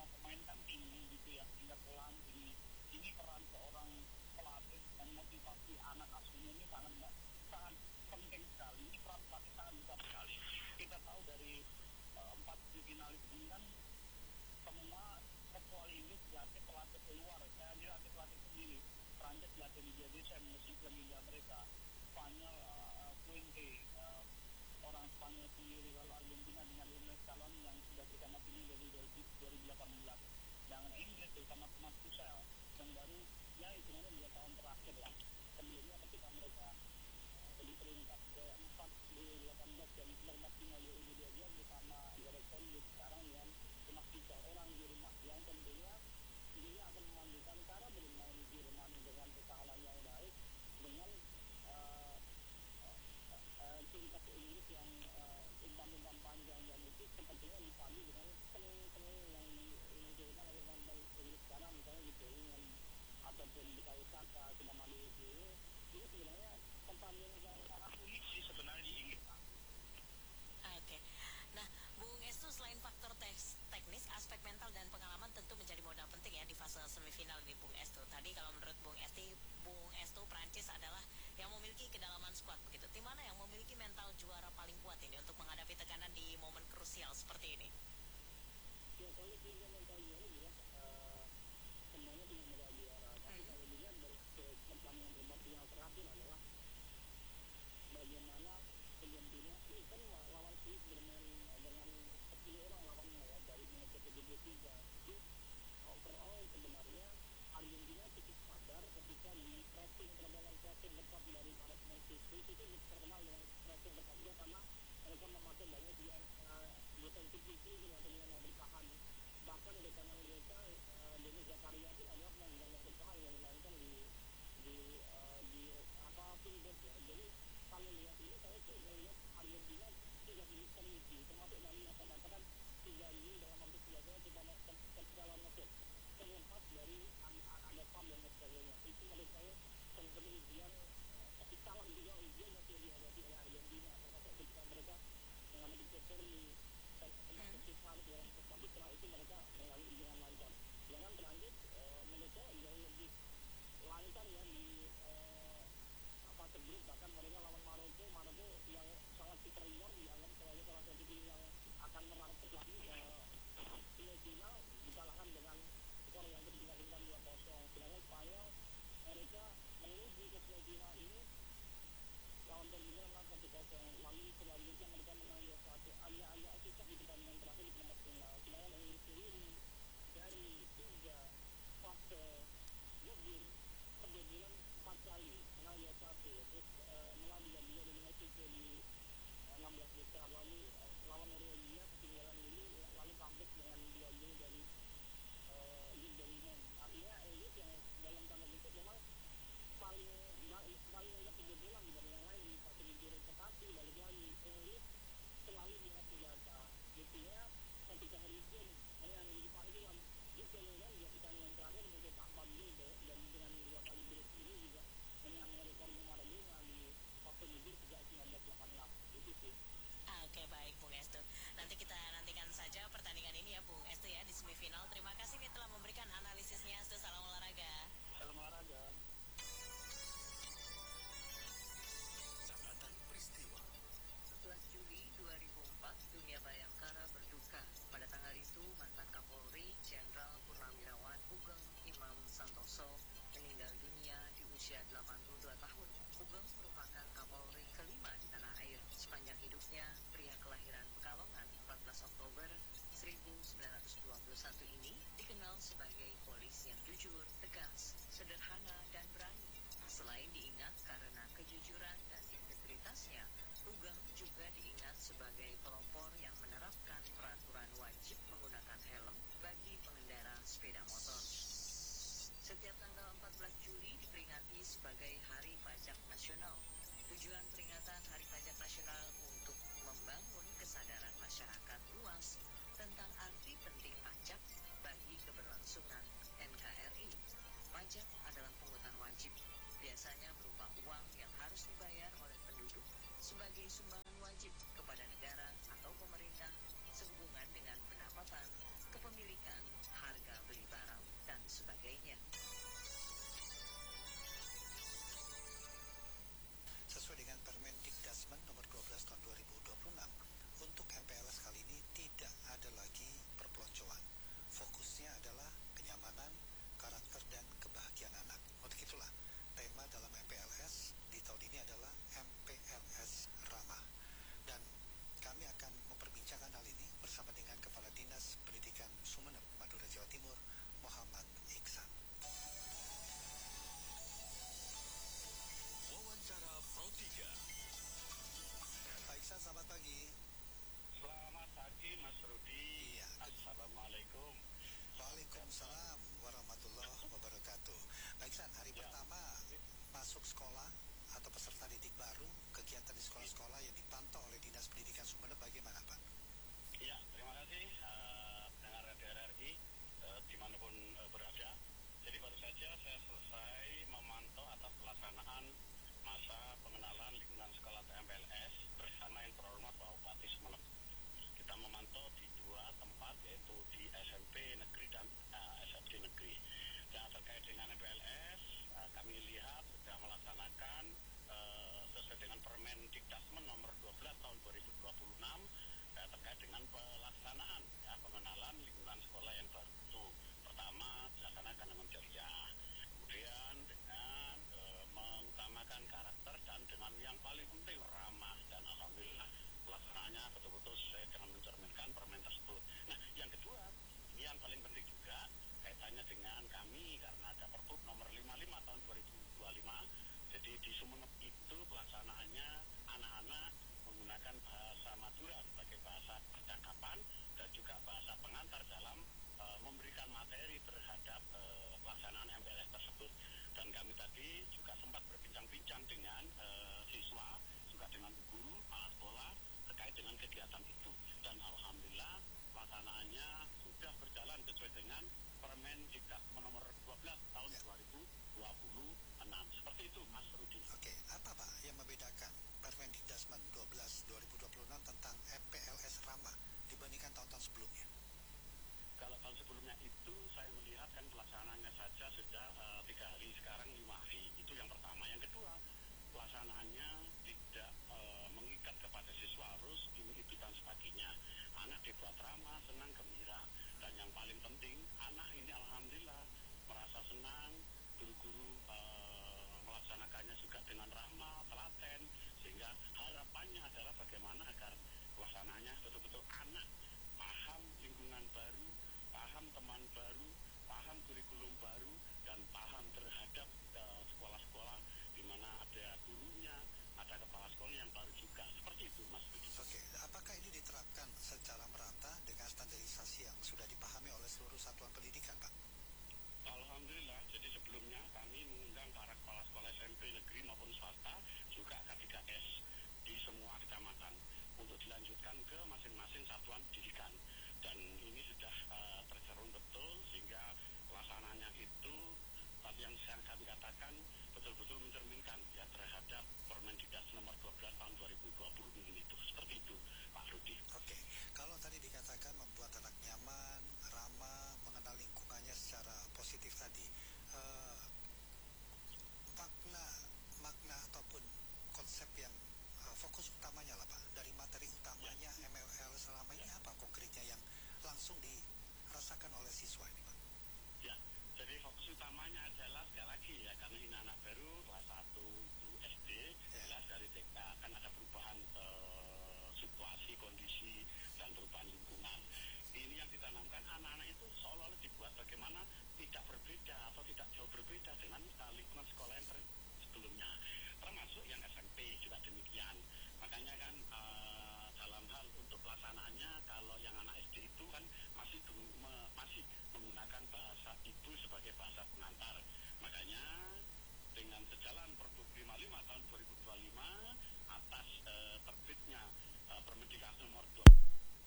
sama pemain kan tinggi gitu ya, tingkat pelan tinggi. Ini peran seorang pelatih dan motivasi anak asuhnya ini sangat penting sekali. Ini peran pelatih sangat besar sekali. Kita tahu dari empat finalis ini kan semua kecuali Inggris dilatih pelatih keluar, saya dilatih pelatih sendiri. Prancis dilatih Liga Deschamps, musim Liga mereka. Spanyol Puente, orang Spanyol sendiri, lalu Argentina dengan Lionel Scaloni yang sudah bersama tim dari 2018. Dan Inggris bersama Thomas Tuchel yang baru ya hitungannya 2 tahun terakhir lah. Sebelumnya ketika mereka di peringkat ke-4 di 18 dan peringkat final U22 bersama Gareth Southgate sekarang dengan cuma 3 orang di rumah yang tentunya dia akan memandukan cara bermain Jerman dengan pertahanan yang baik dengan tingkat Inggris yang umpan-umpan panjang dan itu sepertinya dipadu dengan seni-seni yang dimunculkan oleh pemain Inggris sekarang misalnya di Bellingham ataupun di Saka sudah maju ini sebenarnya pertandingan yang sangat unik sih sebenarnya di Inggris. Oke. Nah, Bung Estu, selain faktor teknis, aspek mental dan pengalaman tentu menjadi modal penting ya di fase semifinal ini, Bung Estu. Tadi kalau menurut Bung Estu, Prancis adalah yang memiliki kedalaman skuad begitu. Tim mana yang memiliki mental juara paling kuat ini untuk menghadapi tekanan di momen krusial seperti ini? Ya, kalau punya mental juara juga semuanya punya mental juara. Tapi kalau dilihat dari pertandingan yang terakhir adalah bagaimana Argentina ini kan lawan Swiss bermain dengan 10 orang lawannya ya dari menit ke-73. Jadi overall sebenarnya Argentina cukup sadar ketika di pressing terbangan pressing ketat dari para pemain Swiss itu terkenal dengan pressing ketat juga karena mereka memakai banyak defensive skill dengan yang bertahan. Bahkan di kanan mereka Denis Zakaria itu adalah pemain yang bertahan yang memainkan di pinball ya. Jadi kalau lihat ini saya sih melihat Argentina tidak teruji termasuk dari yang saya katakan 3 ini dalam waktu 3 tahun kita lawan Mesir terlepas dari ada PAM dan sebagainya itu menurut saya sebagai ujian ketika juga ujian yang dihadapi oleh Argentina termasuk ketika mereka mengalami Seferli dan termasuk Sifar dalam tetapi setelah itu mereka mengalami ujian lancar. Jangan Prancis menurut saya jauh lebih lancar ya di fase grup, bahkan mereka lawan Maroko yang sangat superior dianggap sebagai salah satu tim yang akan merangkak lagi ke semifinal dikalahkan dengan skor yang berdasarkan 2-0. Sedangkan Spanyol mereka menuju ke semifinal ini lawan Belgia menang 1-0. Lalu selanjutnya mereka menang 2-1. Agak susah di pertandingan terakhir di perempat final. Sedangkan Inggris sendiri dari 3 fase grup kebobolan 4 kali menang 2-1 terus menang 2-2 dari Meksiko di 16 besar lalu lawan Norwegia ketinggalan dulu lalu comeback dengan 2-2 dari Liga artinya Inggris yang dalam tanda kutip memang paling banyak kebobolan dibanding yang lain di fase grup tetapi balik lagi Inggris selalu dengan senjata buktinya ketika Harry Kane yang di panggilan di Bellingham di pertandingan terakhir mencetak 4 gol dan dengan 2 kali break ini juga menyamai rekor Maradona di fase grup sejak 1988 itu sih. Oke, baik Bung Estu. Nanti kita nantikan saja pertandingan ini ya Bung Estu ya di semifinal. Terima kasih nih telah memberikan analisisnya Estu. Salam olahraga. Salam olahraga. Catatan peristiwa 11 Juli 2004, dunia Bayangkara berduka. Pada tanggal itu, mantan Kapolri Jenderal Purnawirawan Sugeng Imam Santoso meninggal dunia di usia 82 tahun. Sugeng merupakan Kapolri kelima di tanah air. Sepanjang hidupnya, pria kelahiran Pekalongan 14 Oktober 1921 ini dikenal sebagai polisi yang jujur, tegas, sederhana, dan berani. Selain diingat karena kejujuran dan integritasnya, Sugeng juga diingat sebagai pelopor yang menerapkan peraturan wajib menggunakan helm bagi pengendara sepeda motor. Setiap tanggal 14 Juli diperingati sebagai Hari Pajak Nasional. Tujuan peringatan Hari Pajak Nasional untuk membangun kesadaran masyarakat luas tentang arti penting pajak bagi keberlangsungan NKRI. Pajak adalah pungutan wajib, biasanya berupa uang yang harus dibayar oleh penduduk sebagai sumbangan wajib kepada negara atau pemerintah sehubungan dengan pendapatan, kepemilikan, sebagainya. Sesuai dengan Permendikdasmen nomor 12 tahun 2026, untuk MPLS kali ini tidak ada lagi perpeloncoan. Fokusnya adalah kenyamanan, karakter, dan kebahagiaan anak. Untuk itulah, tema dalam MPLS di tahun ini adalah MPLS Ramah. Dan kami akan memperbincangkan hal ini bersama dengan Kepala Dinas Pendidikan Sumeneb, Madura, Jawa Timur, Muhammad Iksan. Wawancara Pro 3. Pak Iksan, selamat pagi. Selamat pagi Mas Rudi. Iya. Assalamualaikum. Waalaikumsalam warahmatullahi wabarakatuh. Pak Iksan, hari pertama masuk sekolah atau peserta didik baru, kegiatan di sekolah-sekolah yang dipantau oleh Dinas Pendidikan Sumeneb bagaimana, Pak? Iya, terima kasih pendengar Radio RRI dimanapun berada. Jadi baru saja saya selesai memantau atas pelaksanaan masa pengenalan lingkungan sekolah TMPLS bersama yang terhormat Pak Bupati Sumeneb. Kita memantau di dua tempat, yaitu di SMP negeri dan SMT negeri. Nah, terkait dengan MPLS, kami lihat sudah melaksanakan sesuai dengan Permendikdasmen nomor 12 tahun 2026 terkait dengan pelaksanaan pengenalan lingkungan sekolah yang baru. Pertama, dilaksanakan dengan ceria. Kemudian dengan mengutamakan karakter dan dengan yang paling penting ramah, dan alhamdulillah pelaksanaannya betul-betul sesuai dengan mencerminkan permen tersebut. Nah, yang kedua, ini yang paling penting juga kaitannya dengan kami karena ada Perpub nomor 55 tahun 2025. Jadi di Sumeneb itu pelaksanaannya anak-anak menggunakan bahasa Madura sebagai bahasa percakapan dan juga bahasa pengantar dalam memberikan materi terhadap pelaksanaan MPLS tersebut. Dan kami tadi juga sempat berbincang-bincang dengan siswa, juga dengan guru, kepala sekolah terkait dengan kegiatan itu. Dan alhamdulillah pelaksanaannya sudah berjalan sesuai dengan Permendikdasmen nomor 12 tahun 2026. Seperti itu, Mas Rudi. Oke, apa Pak yang membedakan Permendikdasmen 12 2026 tentang MPLS Ramah dibandingkan tahun-tahun sebelumnya? Kalau tahun sebelumnya itu saya melihat kan pelaksanaannya saja sudah 3 hari, sekarang 5 hari. Itu yang pertama. Yang kedua, pelaksanaannya tidak mengikat kepada siswa harus ini itu dan sebagainya. Anak dibuat ramah, senang, gembira. Dan yang paling penting, anak ini alhamdulillah merasa senang, guru-guru melaksanakannya juga dengan ramah, telaten, sehingga harapannya adalah bagaimana agar pelaksanaannya betul-betul anak paham lingkungan baru, paham teman baru, paham kurikulum baru, dan paham terhadap sekolah-sekolah di mana ada gurunya, ada kepala sekolah yang baru juga. Seperti itu, Mas. Oke, apakah ini diterapkan secara merata dengan standarisasi yang sudah dipahami oleh seluruh satuan pendidikan, Pak? Alhamdulillah, jadi sebelumnya kami mengundang para kepala sekolah SMP negeri maupun swasta, juga K3S di semua kecamatan untuk dilanjutkan ke masing-masing satuan pendidikan. Dan ini sudah tercermin betul sehingga pelaksanaannya itu tadi yang kami katakan betul-betul mencerminkan ya terhadap Permendikdasmen nomor 12 tahun 2020 ini itu. Seperti itu, Pak Rudi. Oke, kalau tadi dikatakan membuat anak nyaman, ramah, mengenal lingkungannya secara positif tadi, makna ataupun konsep yang fokus utamanya lah Pak, dari materi utamanya MPLS selama ini apa konkretnya yang langsung dirasakan oleh siswa ini, Pak? Ya, jadi fokus utamanya adalah sekali lagi ya, karena ini anak baru kelas 1 itu SD, jelas dari TK kan ada perubahan situasi, kondisi, dan perubahan lingkungan. Ini yang ditanamkan anak-anak itu seolah-olah dibuat bagaimana tidak berbeda atau tidak jauh berbeda dengan lingkungan sekolah yang sebelumnya. Termasuk yang SMP juga demikian. Makanya kan dalam hal untuk pelaksanaannya, kalau yang anak SD itu kan masih menggunakan bahasa ibu sebagai bahasa pengantar. Makanya dengan sejalan Perpub 55 tahun 2025 atas terbitnya Permendikdasmen nomor 12